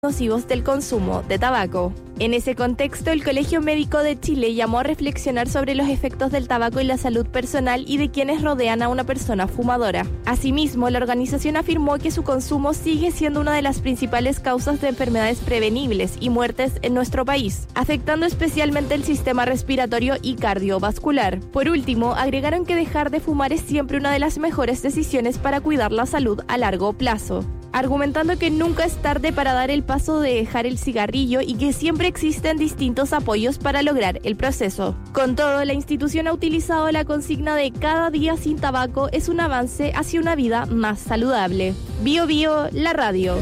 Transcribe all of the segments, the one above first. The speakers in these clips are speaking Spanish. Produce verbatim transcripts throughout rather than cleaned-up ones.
nocivos del consumo de tabaco. En ese contexto, el Colegio Médico de Chile llamó a reflexionar sobre los efectos del tabaco en la salud personal y de quienes rodean a una persona fumadora. Asimismo, la organización afirmó que su consumo sigue siendo una de las principales causas de enfermedades prevenibles y muertes en nuestro país, afectando especialmente el sistema respiratorio y cardiovascular. Por último, agregaron que dejar de fumar es siempre una de las mejores decisiones para cuidar la salud a largo plazo, argumentando que nunca es tarde para dar el paso de dejar el cigarrillo y que siempre existen distintos apoyos para lograr el proceso. Con todo, la institución ha utilizado la consigna de cada día sin tabaco es un avance hacia una vida más saludable. Bio Bio, la radio.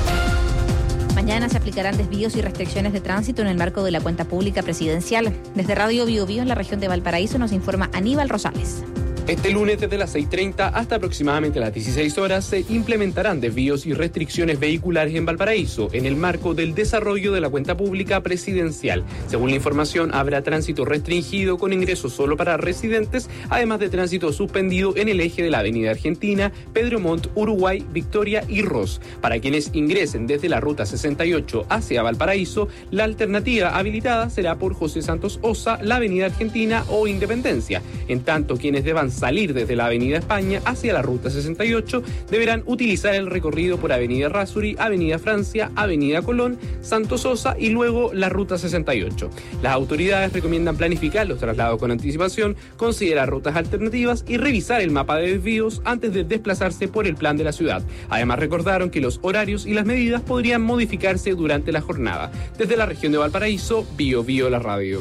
Mañana se aplicarán desvíos y restricciones de tránsito en el marco de la cuenta pública presidencial. Desde Radio Bio Bio en la región de Valparaíso nos informa Aníbal Rosales. Este lunes, desde las seis treinta hasta aproximadamente las dieciséis horas, se implementarán desvíos y restricciones vehiculares en Valparaíso en el marco del desarrollo de la cuenta pública presidencial. Según la información, habrá tránsito restringido con ingresos solo para residentes, además de tránsito suspendido en el eje de la Avenida Argentina, Pedro Montt, Uruguay, Victoria y Ross. Para quienes ingresen desde la Ruta sesenta y ocho hacia Valparaíso, la alternativa habilitada será por José Santos Osa, la Avenida Argentina o Independencia. En tanto, quienes deban salir desde la Avenida España hacia la Ruta sesenta y ocho deberán utilizar el recorrido por Avenida Errázuri, Avenida Francia, Avenida Colón, Santos Sosa y luego la Ruta sesenta y ocho. Las autoridades recomiendan planificar los traslados con anticipación, considerar rutas alternativas y revisar el mapa de desvíos antes de desplazarse por el plan de la ciudad. Además, recordaron que los horarios y las medidas podrían modificarse durante la jornada. Desde la región de Valparaíso, Bio Bio la radio.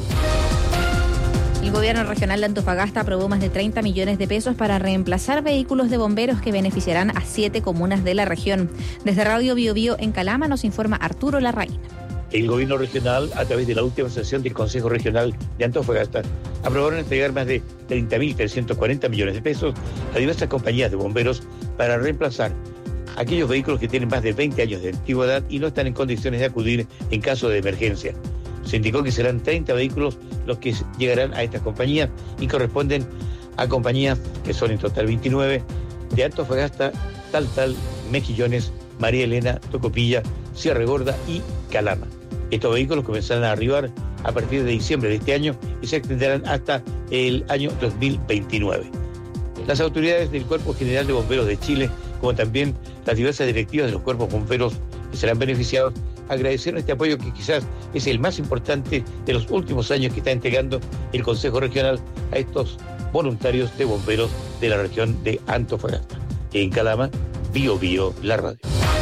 El gobierno regional de Antofagasta aprobó más de treinta millones de pesos para reemplazar vehículos de bomberos que beneficiarán a siete comunas de la región. Desde Radio Bio Bio en Calama nos informa Arturo Larraín. El gobierno regional, a través de la última sesión del Consejo Regional de Antofagasta, aprobaron entregar más de treinta mil trescientos cuarenta millones de pesos a diversas compañías de bomberos para reemplazar aquellos vehículos que tienen más de veinte años de antigüedad y no están en condiciones de acudir en caso de emergencia. Se indicó que serán treinta vehículos los que llegarán a estas compañías y corresponden a compañías que son en total veintinueve, de Antofagasta, Taltal, Mejillones, María Elena, Tocopilla, Sierra Gorda y Calama. Estos vehículos comenzarán a arribar a partir de diciembre de este año y se extenderán hasta el año dos mil veintinueve. Las autoridades del Cuerpo General de Bomberos de Chile, como también las diversas directivas de los cuerpos bomberos que serán beneficiados, agradecieron este apoyo que quizás es el más importante de los últimos años que está entregando el Consejo Regional a estos voluntarios de bomberos de la región de Antofagasta. En Calama, Bio Bio, la radio.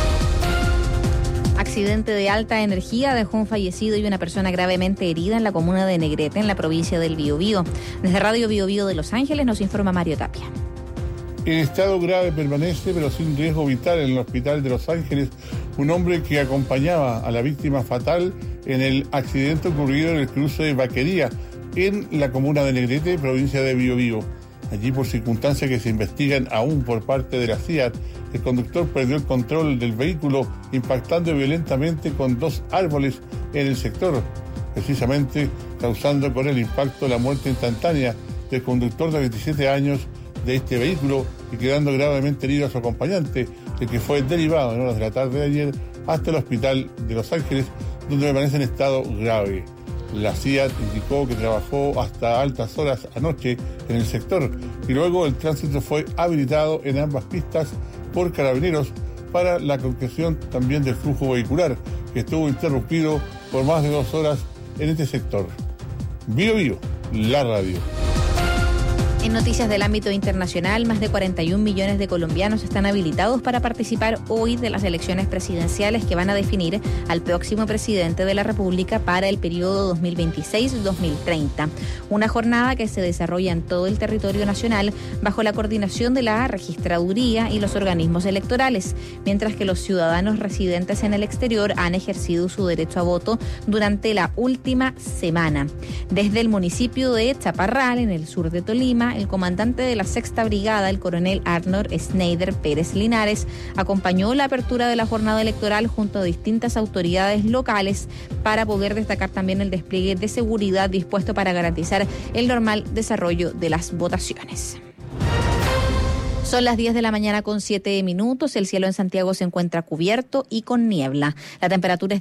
Accidente de alta energía dejó un fallecido y una persona gravemente herida en la comuna de Negrete, en la provincia del Biobío. Desde Radio Bio Bio de Los Ángeles nos informa Mario Tapia. En estado grave permanece, pero sin riesgo vital, en el hospital de Los Ángeles, un hombre que acompañaba a la víctima fatal en el accidente ocurrido en el cruce de Vaquería, en la comuna de Negrete, provincia de Biobío. Allí, por circunstancias que se investigan aún por parte de la C I A T, el conductor perdió el control del vehículo, impactando violentamente con dos árboles en el sector, precisamente causando con el impacto la muerte instantánea del conductor de veintisiete años de este vehículo y quedando gravemente herido a su acompañante, el que fue derivado en horas de la tarde de ayer hasta el hospital de Los Ángeles, donde permanece en estado grave. La C I A T indicó que trabajó hasta altas horas anoche en el sector y luego el tránsito fue habilitado en ambas pistas por carabineros para la concreción también del flujo vehicular, que estuvo interrumpido por más de dos horas en este sector. Bio Bio, la radio. En noticias del ámbito internacional, más de cuarenta y un millones de colombianos están habilitados para participar hoy de las elecciones presidenciales que van a definir al próximo presidente de la República para el periodo dos mil veintiséis a dos mil treinta. Una jornada que se desarrolla en todo el territorio nacional bajo la coordinación de la Registraduría y los organismos electorales, mientras que los ciudadanos residentes en el exterior han ejercido su derecho a voto durante la última semana. Desde el municipio de Chaparral, en el sur de Tolima, el comandante de la Sexta Brigada, el coronel Arnold Schneider Pérez Linares, acompañó la apertura de la jornada electoral junto a distintas autoridades locales para poder destacar también el despliegue de seguridad dispuesto para garantizar el normal desarrollo de las votaciones. Son las diez de la mañana con siete minutos. El cielo en Santiago se encuentra cubierto y con niebla. La temperatura es